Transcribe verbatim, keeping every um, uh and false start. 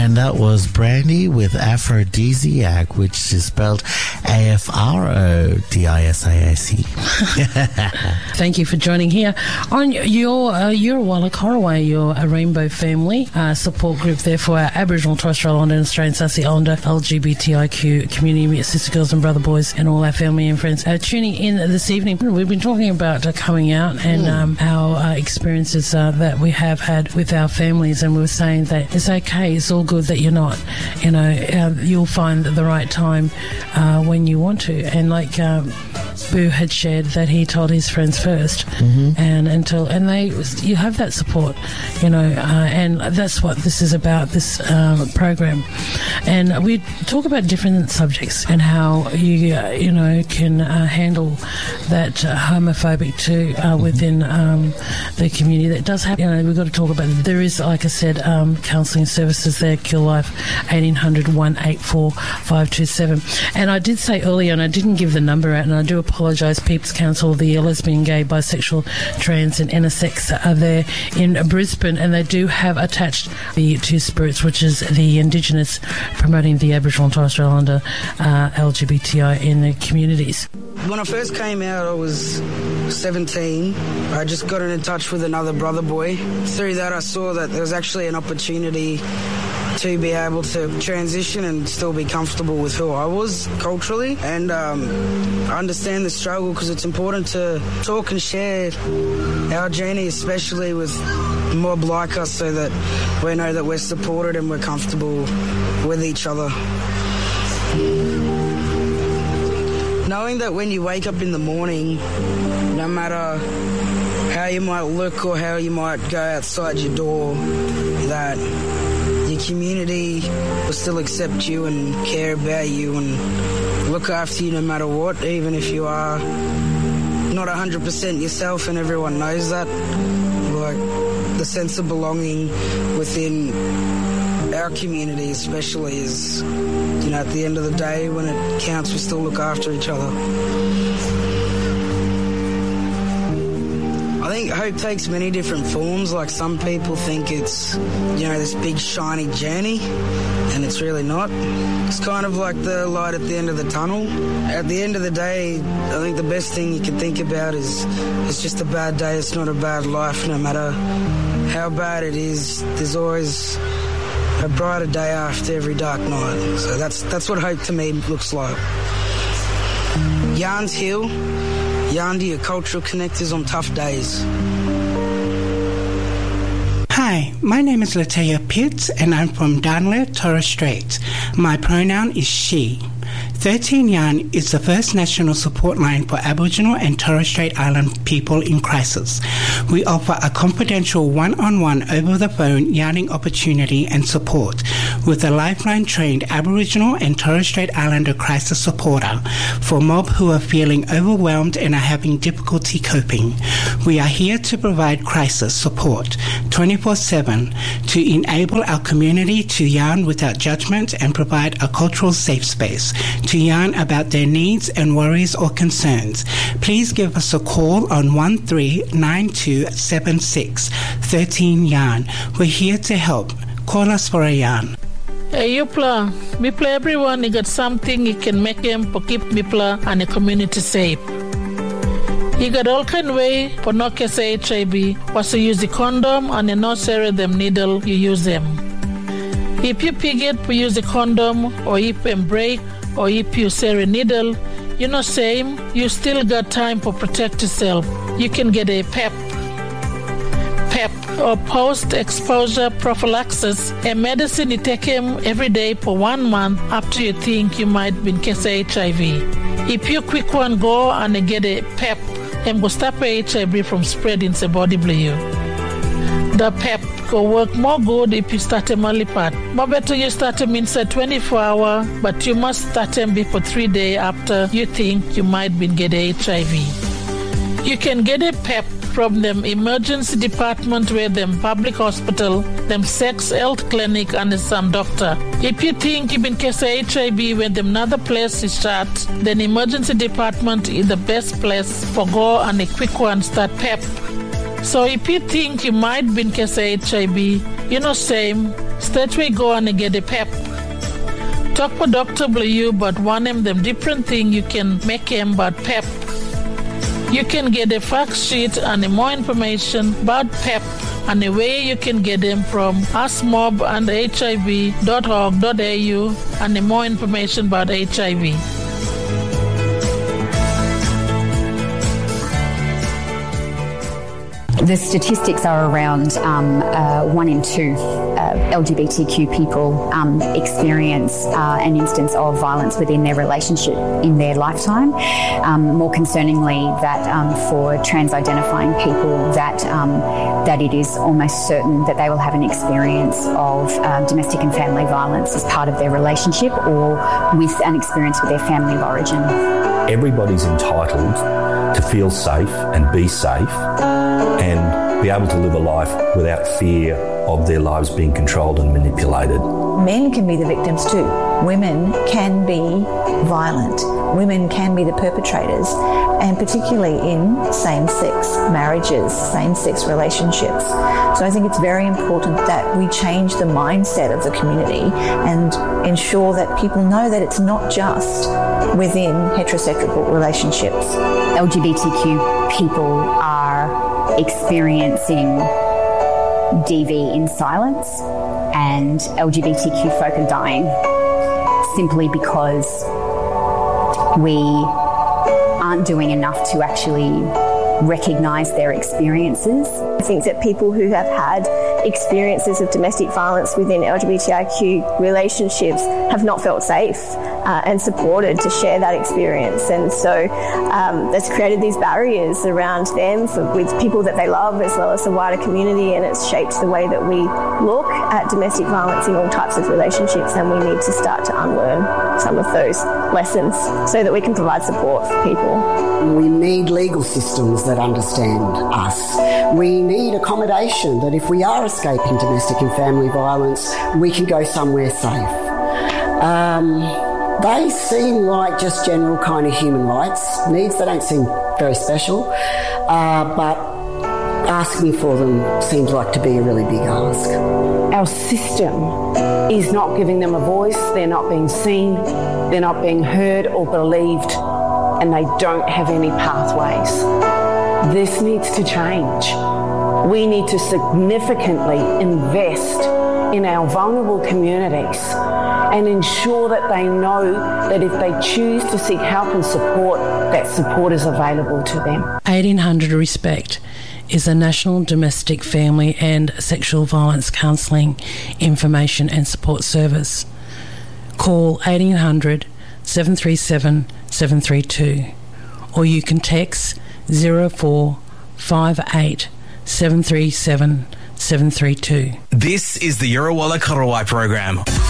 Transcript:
And that was Brandy with Aphrodisiac, which is spelled A F R O D I S A A C. Thank you for joining here on your uh, Urawalla Corraway, your uh, Rainbow Family uh, support group there for our Aboriginal, Torres Strait Islander and Australian Sassy Islander L G B T I Q community, sister girls and brother boys and all our family and friends. Uh, tuning in this evening, we've been talking about uh, coming out and um, our uh, experiences uh, that we have had with our families, and we were saying that it's okay, it's all good that you're not, you know, uh, you'll find the right time uh, when you want to. And like um, Boo had shared that he told his friends first, mm-hmm. and until and they you have that support, you know, uh, and that's what this is about, this um, program. And we talk about different subjects and how you uh, you know can uh, handle that uh, homophobic too uh, within um, the community. That does happen. You know, we've got to talk about it. There is, like I said, um, counselling services there. Kill Life, eighteen hundred, one eight four, five two seven. And I did say earlier, and I didn't give the number out, and I do apologise, Peeps Council, the lesbian, gay, bisexual, trans and intersex are there in Brisbane, and they do have attached the Two Spirits, which is the Indigenous promoting the Aboriginal and Torres Strait Islander uh, L G B T I in the communities. When I first came out, I was seventeen. I just got in touch with another brother boy. Through that, I saw that there was actually an opportunity to be able to transition and still be comfortable with who I was culturally. And um, I understand the struggle because it's important to talk and share our journey, especially with a mob like us, so that we know that we're supported and we're comfortable with each other. Knowing that when you wake up in the morning, no matter how you might look or how you might go outside your door, that your community will still accept you and care about you and look after you no matter what, even if you are not one hundred percent yourself, and everyone knows that. Like, the sense of belonging within our community especially is, you know, at the end of the day, when it counts, we still look after each other. I think hope takes many different forms. Like, some people think it's, you know, this big shiny journey, and it's really not. It's kind of like the light at the end of the tunnel. At the end of the day, I think the best thing you can think about is it's just a bad day. It's not a bad life. No matter how bad it is, there's always a brighter day after every dark night. So that's that's what hope to me looks like. Yarns heal. Yarn to your cultural connectors on tough days. Hi, my name is Latea Pitts and I'm from Darnley, Torres Strait. My pronoun is she. thirteen Yarn is the first national support line for Aboriginal and Torres Strait Island people in crisis. We offer a confidential one-on-one over-the-phone yarning opportunity and support with a lifeline-trained Aboriginal and Torres Strait Islander crisis supporter for mob who are feeling overwhelmed and are having difficulty coping. We are here to provide crisis support twenty-four seven to enable our community to yarn without judgment and provide a cultural safe space to yarn about their needs and worries or concerns. Please give us a call on one three nine two seven six one three yarn. We're here to help. Call us for a yarn. Hey, Yupla, Mipla, everyone, you got something you can make them for keep Mipla and the community safe. You got all kind of way for not get H I V, was to use the condom and the not serve them needle, you use them. If you pig it, we use the condom, or if you break, or if you serve a needle, you know, same, you still got time for protect yourself. You can get a PEP. PEP, or post-exposure prophylaxis, a medicine you take him every day for one month after you think you might be catch H I V. If you quick one go and get a PEP, and will stop H I V from spreading the body blue. The PEP will work more good if you start them early part. More better you start them inside twenty-four hours, but you must start them before three days after you think you might be get H I V. You can get a PEP from them emergency department where them public hospital, them sex health clinic and some doctor. If you think you've been case H I V when them another place is start, then emergency department is the best place for go and a quick one start PEP. So if you think you might be case H I V, you know same, Straight we go and get a pep. Talk for Doctor W, but one of them different thing you can make him about pep. You can get a fact sheet and more information about PEP and the way you can get them from asmob and H I V dot org dot A U and the more information about H I V. The statistics are around um, uh, one in two uh, L G B T Q people um, experience uh, an instance of violence within their relationship in their lifetime. Um, more concerningly, that um, for trans-identifying people, that um, that it is almost certain that they will have an experience of um, domestic and family violence as part of their relationship or with an experience with their family of origin. Everybody's entitled to feel safe and be safe and be able to live a life without fear of their lives being controlled and manipulated. Men can be the victims too. Women can be violent. Women can be the perpetrators, and particularly in same-sex marriages, same-sex relationships. So I think it's very important that we change the mindset of the community and ensure that people know that it's not just within heterosexual relationships. L G B T Q people are experiencing D V in silence, and L G B T Q folk are dying simply because we aren't doing enough to actually recognise their experiences. I think that people who have had experiences of domestic violence within L G B T I Q relationships have not felt safe uh, and supported to share that experience, and so um, that's created these barriers around them for, with people that they love as well as the wider community, and it's shaped the way that we look at domestic violence in all types of relationships, and we need to start to unlearn some of those lessons so that we can provide support for people. We need legal systems that understand us. We need accommodation that if we are escaping domestic and family violence, we can go somewhere safe. Um, they seem like just general kind of human rights needs. They don't seem very special, uh, but asking for them seems like to be a really big ask. Our system is not giving them a voice. They're not being seen, they're not being heard or believed, and they don't have any pathways. This needs to change. We need to significantly invest in our vulnerable communities and ensure that they know that if they choose to seek help and support, that support is available to them. eighteen hundred RESPECT is a national domestic, family and sexual violence counselling, information and support service. Call eighteen hundred, seven three seven, seven three two or you can text zero four five eight seven three seven seven three two. This is the Eurowalla Korowai program.